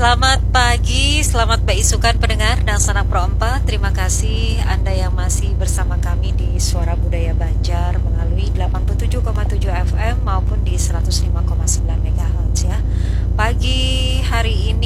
Selamat pagi, selamat beisukan pendengar dan sanak pro 4. Terima kasih Anda yang masih bersama kami di Suara Budaya Banjar melalui 87,7 FM maupun di 105,9 MHz ya. Pagi hari